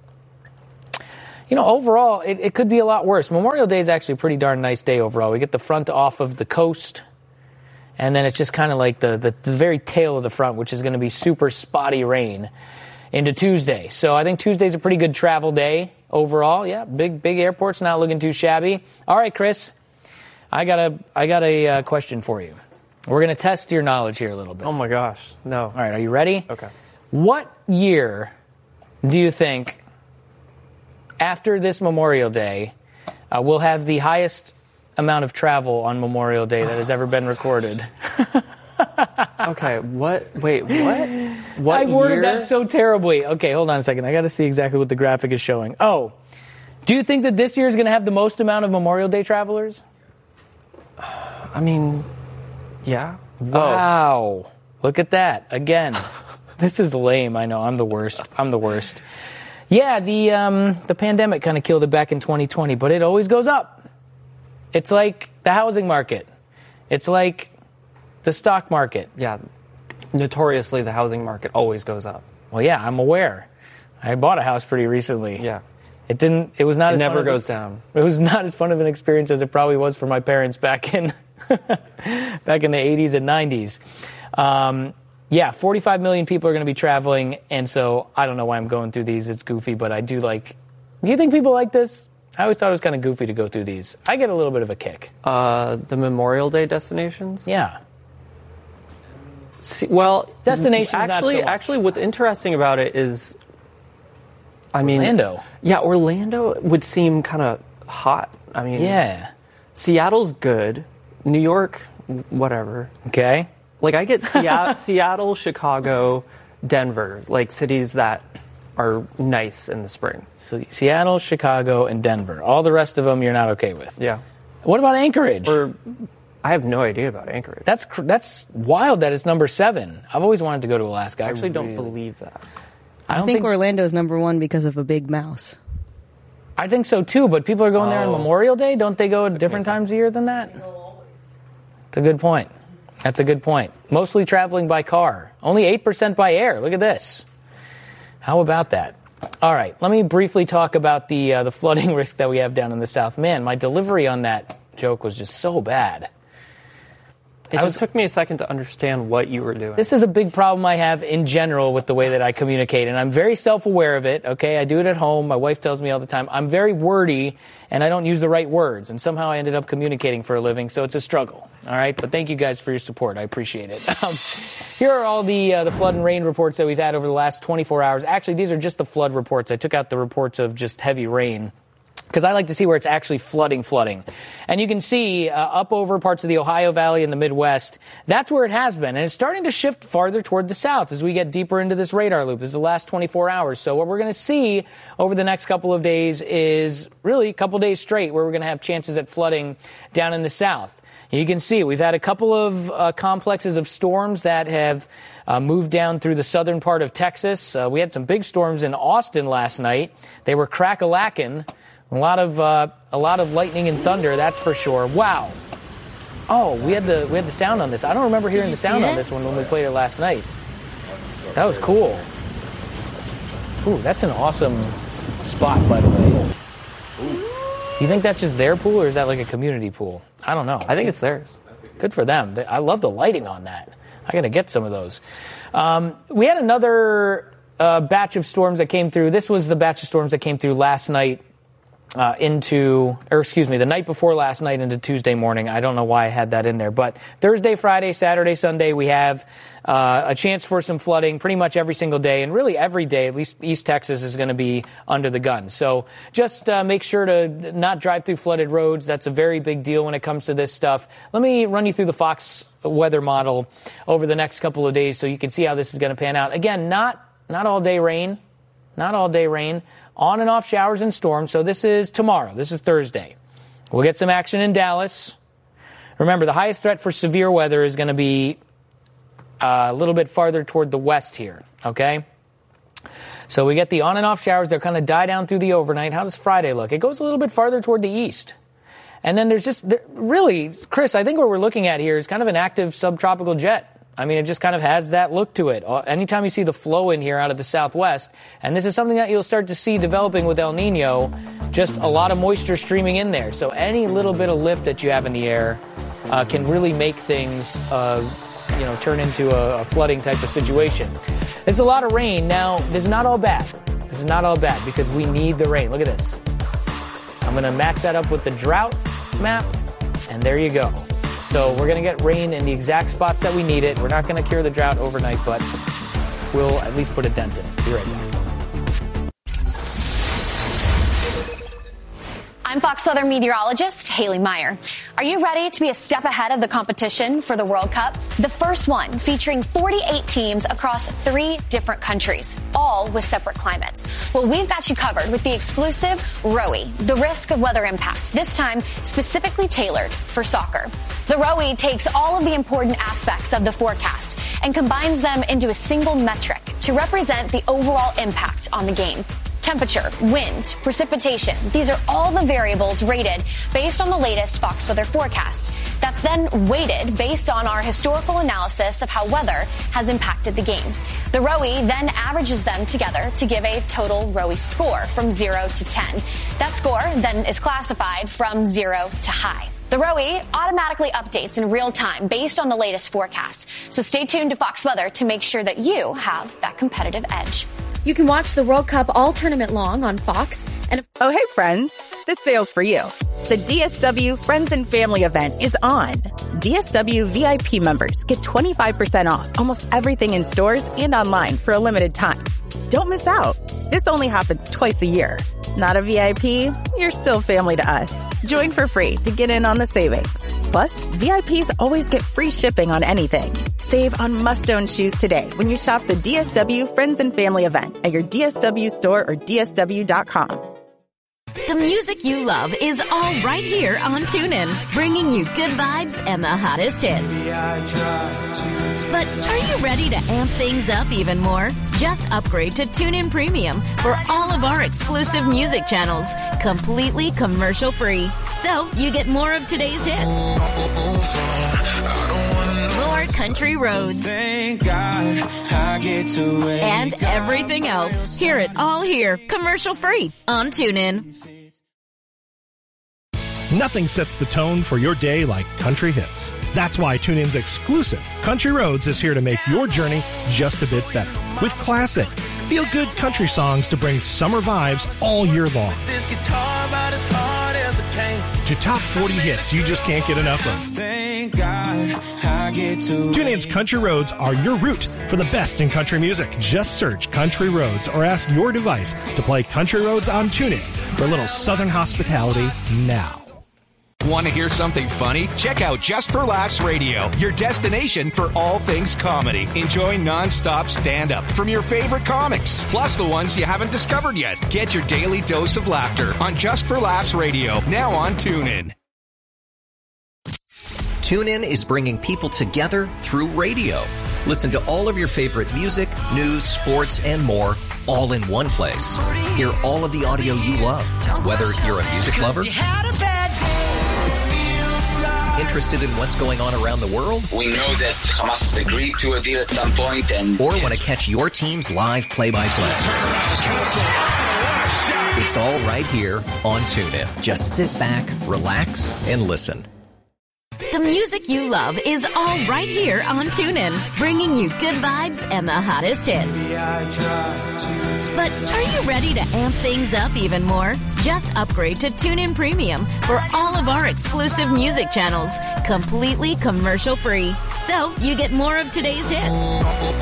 Speaker 2: Overall, it could be a lot worse. Memorial Day is actually a pretty darn nice day overall. We get the front off of the coast. And then it's just kind of like the very tail of the front, which is going to be super spotty rain into Tuesday. So I think Tuesday's a pretty good travel day overall. Yeah, big airport's not looking too shabby. All right, Chris, I got a question for you. We're going to test your knowledge here a little bit.
Speaker 10: Oh my gosh, no.
Speaker 2: All right, are you ready?
Speaker 10: Okay.
Speaker 2: What year do you think, after this Memorial Day, we'll have the highest amount of travel on Memorial Day that has ever been recorded?
Speaker 10: Okay, what? Wait, what? What
Speaker 2: I worded
Speaker 10: year?
Speaker 2: that so terribly. Okay, hold on a second. I got to see exactly what the graphic is showing. Oh, do you think that this year is going to have the most amount of Memorial Day travelers?
Speaker 10: I mean, yeah.
Speaker 2: Wow. Oh. Look at that. Again, this is lame. I know. I'm the worst. Yeah, the pandemic kind of killed it back in 2020, but it always goes up. It's like the housing market. It's like the stock market.
Speaker 10: Yeah, notoriously the housing market always goes up.
Speaker 2: Well, yeah, I'm aware. I bought a house pretty recently.
Speaker 10: Yeah.
Speaker 2: It never
Speaker 10: goes down.
Speaker 2: It was not as fun of an experience as it probably was for my parents back in the 80s and 90s. 45 million people are going to be traveling, and so I don't know why I'm going through these. It's goofy, but I do like... Do you think people like this? I always thought it was kind of goofy to go through these. I get a little bit of a kick.
Speaker 10: The Memorial Day destinations?
Speaker 2: Yeah.
Speaker 10: Destinations
Speaker 2: not so much.
Speaker 10: Actually, what's interesting about it is,
Speaker 2: Orlando.
Speaker 10: Yeah, Orlando would seem kind of hot.
Speaker 2: Yeah.
Speaker 10: Seattle's good. New York, whatever.
Speaker 2: Okay.
Speaker 10: Like, I get Seattle, Chicago, Denver, like cities that are nice in the spring.
Speaker 2: So Seattle, Chicago, and Denver. All the rest of them you're not okay with.
Speaker 10: Yeah.
Speaker 2: What about Anchorage?
Speaker 10: I have no idea about Anchorage.
Speaker 2: That's wild that it's number 7. I've always wanted to go to Alaska.
Speaker 10: I actually don't believe that.
Speaker 19: I think Orlando's number 1 because of a big mouse.
Speaker 2: I think so too, but people are going there on Memorial Day. Don't they go at different times a year than that? That's a good point. That's a good point. Mostly traveling by car. Only 8% by air. Look at this. How about that? All right, let me briefly talk about the flooding risk that we have down in the south. Man, my delivery on that joke was just so bad.
Speaker 10: It took me a second to understand what you were doing.
Speaker 2: This is a big problem I have in general with the way that I communicate, and I'm very self-aware of it, okay? I do it at home. My wife tells me all the time. I'm very wordy, and I don't use the right words, and somehow I ended up communicating for a living, so it's a struggle, all right? But thank you guys for your support. I appreciate it. Here are all the flood and rain reports that we've had over the last 24 hours. Actually, these are just the flood reports. I took out the reports of just heavy rain, because I like to see where it's actually flooding. And you can see up over parts of the Ohio Valley and the Midwest, that's where it has been. And it's starting to shift farther toward the south as we get deeper into this radar loop. This is the last 24 hours. So what we're going to see over the next couple of days is really a couple days straight where we're going to have chances at flooding down in the south. You can see we've had a couple of complexes of storms that have moved down through the southern part of Texas. We had some big storms in Austin last night. They were crack-a-lackin'. A lot of lightning and thunder, that's for sure. Wow. Oh, we had the sound on this. I don't remember hearing the sound on this one when we played it last night. That was cool. Ooh, that's an awesome spot, by the way. You think that's just their pool, or is that like a community pool? I don't know.
Speaker 10: I think it's theirs.
Speaker 2: Good for them. I love the lighting on that. I got to get some of those. We had another batch of storms that came through. This was the batch of storms that came through last night the night before last night into Tuesday morning. I don't know why I had that in there. But Thursday, Friday, Saturday, Sunday, we have a chance for some flooding pretty much every single day. And really every day, at least East Texas is going to be under the gun. So just make sure to not drive through flooded roads. That's a very big deal when it comes to this stuff. Let me run you through the Fox weather model over the next couple of days so you can see how this is going to pan out. Again, not all day rain. Not all day rain. On and off showers and storms. So this is tomorrow. This is Thursday. We'll get some action in Dallas. Remember, the highest threat for severe weather is going to be a little bit farther toward the west here. Okay? So we get the on and off showers. They'll kind of die down through the overnight. How does Friday look? It goes a little bit farther toward the east. And then there's really, Chris, I think what we're looking at here is kind of an active subtropical jet. I mean, it just kind of has that look to it. Anytime you see the flow in here out of the southwest, and this is something that you'll start to see developing with El Nino, just a lot of moisture streaming in there. So any little bit of lift that you have in the air can really make things, turn into a flooding type of situation. There's a lot of rain. Now, this is not all bad. This is not all bad because we need the rain. Look at this. I'm going to match that up with the drought map, and there you go. So we're going to get rain in the exact spots that we need it. We're not going to cure the drought overnight, but we'll at least put a dent in it. Be right back.
Speaker 20: I'm Fox Southern meteorologist Haley Meyer. Are you ready to be a step ahead of the competition for the World Cup? The first one featuring 48 teams across 3 different countries, all with separate climates. Well, we've got you covered with the exclusive ROE, the risk of weather impact, this time specifically tailored for soccer. The ROE takes all of the important aspects of the forecast and combines them into a single metric to represent the overall impact on the game. Temperature, wind, precipitation, these are all the variables rated based on the latest Fox weather forecast. That's then weighted based on our historical analysis of how weather has impacted the game. The ROE then averages them together to give a total ROE score from 0 to 10. That score then is classified from 0 to high. The ROE automatically updates in real time based on the latest forecast. So stay tuned to Fox Weather to make sure that you have that competitive edge.
Speaker 21: You can watch the World Cup all tournament long on Fox. And
Speaker 22: oh, hey, friends. This sale's for you. The DSW Friends and Family event is on. DSW VIP members get 25% off almost everything in stores and online for a limited time. Don't miss out. This only happens twice a year. Not a VIP? You're still family to us. Join for free to get in on the savings. Plus, VIPs always get free shipping on anything. Save on must-own shoes today when you shop the DSW Friends and Family event at your DSW store or DSW.com.
Speaker 18: The music you love is all right here on TuneIn, bringing you good vibes and the hottest hits. But are you ready to amp things up even more? Just upgrade to TuneIn Premium for all of our exclusive music channels, completely commercial-free. So you get more of today's hits, more country roads,
Speaker 15: thank God I get to wake
Speaker 18: and everything else. Hear it all here, commercial-free on TuneIn.
Speaker 23: Nothing sets the tone for your day like country hits. That's why TuneIn's exclusive Country Roads is here to make your journey just a bit better. With classic, feel-good country songs to bring summer vibes all year long.
Speaker 15: This guitar about as hard as it can.
Speaker 23: To top 40 hits you just can't get enough of.
Speaker 15: Thank God I get to
Speaker 23: TuneIn's Country Roads are your route for the best in country music. Just search Country Roads or ask your device to play Country Roads on TuneIn for a little Southern hospitality now.
Speaker 24: Want to hear something funny? Check out Just for Laughs Radio, your destination for all things comedy. Enjoy non-stop stand-up from your favorite comics, plus the ones you haven't discovered yet. Get your daily dose of laughter on Just for Laughs Radio, now on TuneIn.
Speaker 25: TuneIn is bringing people together through radio. Listen to all of your favorite music, news, sports, and more, all in one place. Hear all of the audio you love, whether you're a music lover, interested in what's going on around the world?
Speaker 26: We know that Hamas has agreed to a deal at some point,
Speaker 25: or want to catch your team's live play-by-play. It's all right here on TuneIn. Just sit back, relax, and listen.
Speaker 18: The music you love is all right here on TuneIn, bringing you good vibes and the hottest hits. But are you ready to amp things up even more? Just upgrade to TuneIn Premium for all of our exclusive music channels, completely commercial-free. So you get more of today's hits,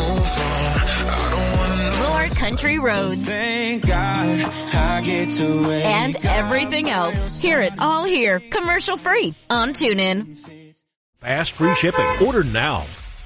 Speaker 18: more country roads,
Speaker 15: Thank God I get to wake
Speaker 18: and everything else. Hear it all here, commercial-free on TuneIn.
Speaker 1: Fast free shipping. Order now.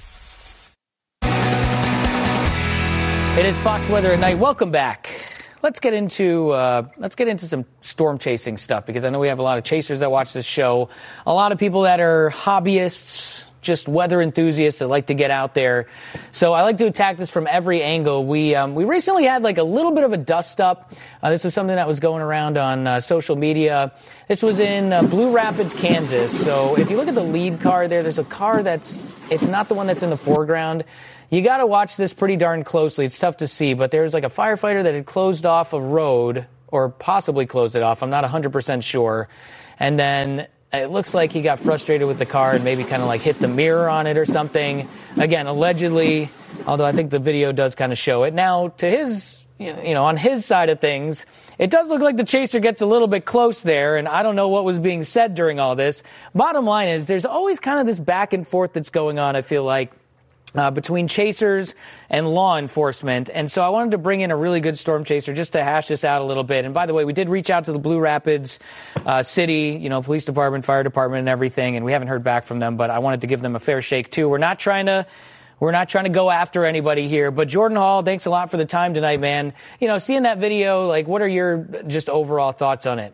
Speaker 2: It is Fox Weather at Night. Welcome back. Let's get into some storm chasing stuff, because I know we have a lot of chasers that watch this show, a lot of people that are hobbyists, just weather enthusiasts that like to get out there. So I like to attack this from every angle. We recently had like a little bit of a dust up. This was something that was going around on social media. This was in Blue Rapids, Kansas. So if you look at the lead car there's a car it's not the one that's in the foreground. You got to watch this pretty darn closely. It's tough to see, but there's like a firefighter that had closed off a road, or possibly closed it off. I'm not 100% sure. And then it looks like he got frustrated with the car and maybe kind of like hit the mirror on it or something. Again, allegedly, although I think the video does kind of show it. Now, to his, on his side of things, it does look like the chaser gets a little bit close there, and I don't know what was being said during all this. Bottom line is, there's always kind of this back and forth that's going on, I feel like, between chasers and law enforcement. And so I wanted to bring in a really good storm chaser just to hash this out a little bit. And by the way, we did reach out to the Blue Rapids city, police department, fire department, and everything, and we haven't heard back from them, but I wanted to give them a fair shake too. We're not trying to go after anybody here, but Jordan Hall, thanks a lot for the time tonight, man. Seeing that video, like, what are your just overall thoughts on it?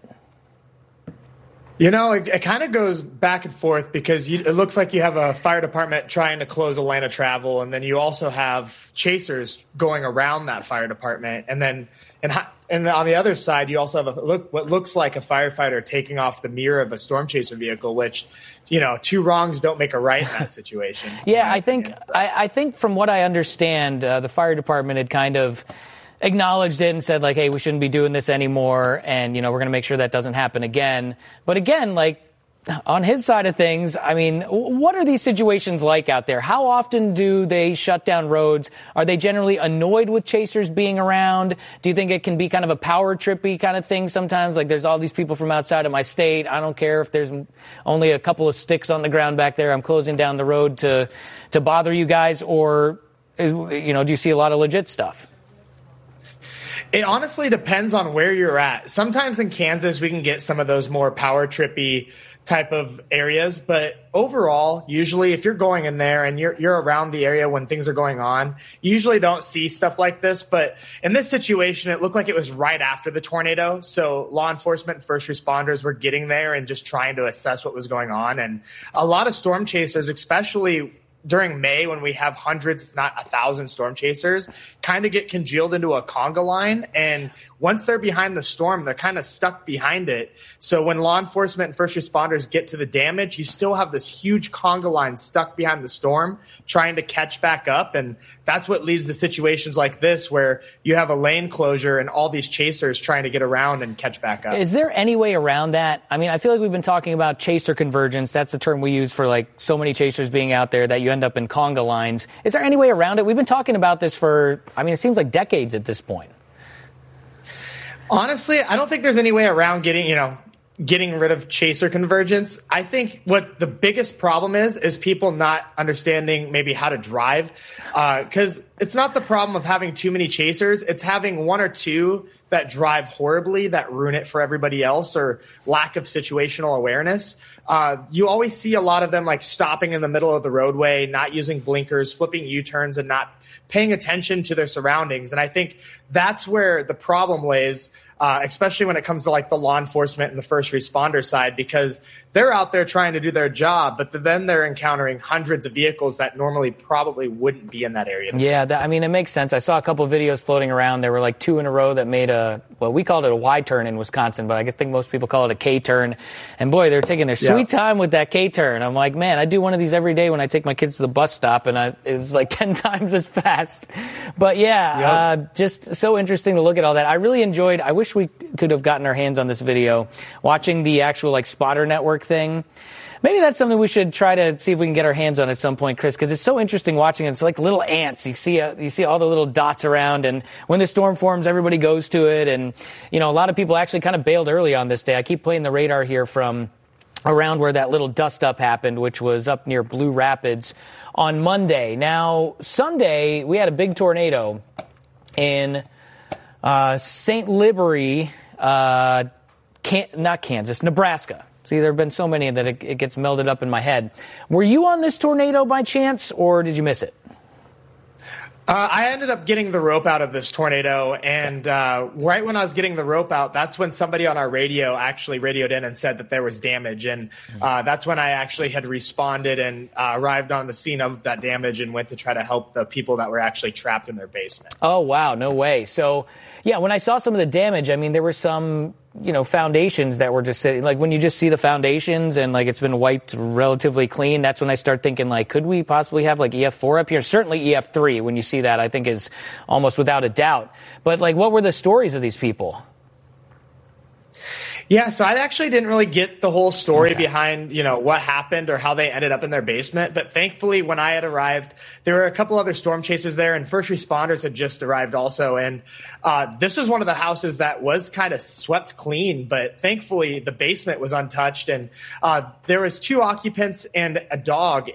Speaker 3: It kind of goes back and forth, because it looks like you have a fire department trying to close a lane of travel, and then you also have chasers going around that fire department. And then and on the other side, you also have what looks like a firefighter taking off the mirror of a storm chaser vehicle, which, two wrongs don't make a right in that situation.
Speaker 2: Yeah, I think from what I understand, the fire department had kind of acknowledged it and said, like, hey, we shouldn't be doing this anymore, and, we're going to make sure that doesn't happen again. But again, like, on his side of things, I mean, what are these situations like out there? How often do they shut down roads? Are they generally annoyed with chasers being around? Do you think it can be kind of a power trippy kind of thing sometimes? Like, there's all these people from outside of my state. I don't care if there's only a couple of sticks on the ground back there. I'm closing down the road to bother you guys. Or, do you see a lot of legit stuff?
Speaker 3: It honestly depends on where you're at. Sometimes in Kansas, we can get some of those more power trippy type of areas. But overall, usually if you're going in there and you're around the area when things are going on, you usually don't see stuff like this. But in this situation, it looked like it was right after the tornado. So law enforcement and first responders were getting there and just trying to assess what was going on. And a lot of storm chasers, especially during May, when we have hundreds, if not 1,000 storm chasers, kind of get congealed into a conga line. And once they're behind the storm, they're kind of stuck behind it. So when law enforcement and first responders get to the damage, you still have this huge conga line stuck behind the storm trying to catch back up. And that's what leads to situations like this, where you have a lane closure and all these chasers trying to get around and catch back up.
Speaker 2: Is there any way around that? I mean, I feel like we've been talking about chaser convergence. That's the term we use for, like, so many chasers being out there that you end up in conga lines. Is there any way around it? We've been talking about this for, it seems like decades at this point.
Speaker 3: Honestly, I don't think there's any way around getting rid of chaser convergence. I think what the biggest problem is people not understanding maybe how to drive. Because it's not the problem of having too many chasers. It's having one or two that drive horribly, that ruin it for everybody else, or lack of situational awareness. You always see a lot of them, like, stopping in the middle of the roadway, not using blinkers, flipping U-turns, and not paying attention to their surroundings. And I think that's where the problem lays, especially when it comes to, like, the law enforcement and the first responder side, because they're out there trying to do their job, but then they're encountering hundreds of vehicles that normally probably wouldn't be in that area.
Speaker 2: Yeah, it makes sense. I saw a couple of videos floating around. There were like two in a row that made we called it a Y turn in Wisconsin, but I think most people call it a K turn. And boy, they're taking their sweet time with that K turn. I'm like, man, I do one of these every day when I take my kids to the bus stop, and it was like 10 times as fast. But yeah, just so interesting to look at all that. I really enjoyed, I wish we could have gotten our hands on this video, watching the actual, like, spotter network firework thing. Maybe that's something we should try to see if we can get our hands on at some point, Chris, because it's so interesting watching it. It's like little ants. You see all the little dots around, and when the storm forms, everybody goes to it. And, a lot of people actually kind of bailed early on this day. I keep playing the radar here from around where that little dust-up happened, which was up near Blue Rapids on Monday. Now, Sunday, we had a big tornado in St. Libory, not Kansas, Nebraska. See, there have been so many that it gets melded up in my head. Were you on this tornado by chance, or did you miss it?
Speaker 3: I ended up getting the rope out of this tornado, and right when I was getting the rope out, that's when somebody on our radio actually radioed in and said that there was damage, and that's when I actually had responded and arrived on the scene of that damage and went to try to help the people that were actually trapped in their basement.
Speaker 2: Oh, wow, no way. So, yeah, when I saw some of the damage, I mean, there were some foundations that were just sitting, like when you just see the foundations and like it's been wiped relatively clean, that's when I start thinking, like, could we possibly have like EF4 up here? Certainly EF3, when you see that, I think is almost without a doubt. But like, what were the stories of these people?
Speaker 3: Yeah, so I actually didn't really get the whole story behind, what happened or how they ended up in their basement. But thankfully, when I had arrived, there were a couple other storm chasers there, and first responders had just arrived also. And this was one of the houses that was kind of swept clean, but thankfully the basement was untouched. And there was 2 occupants and a dog